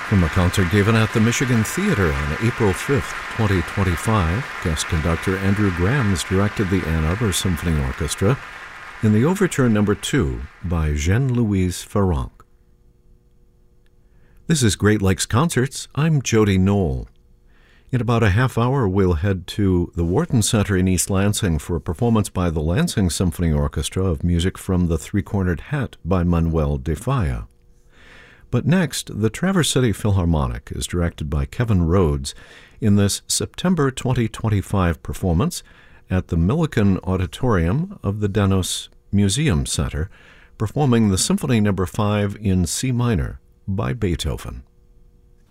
From a concert given at the Michigan Theater on April 5th, 2025, guest conductor Andrew Grams directed the Ann Arbor Symphony Orchestra in the Overture No. 2 by Jean-Louis Ferranc. This is Great Lakes Concerts. I'm Jody Knoll. In about a half hour, we'll head to the Wharton Center in East Lansing for a performance by the Lansing Symphony Orchestra of music from The Three-Cornered Hat by Manuel de Falla. But next, the Traverse City Philharmonic is directed by Kevin Rhodes in this September 2025 performance at the Millikan Auditorium of the Denos Museum Center, performing the Symphony No. 5 in C minor by Beethoven.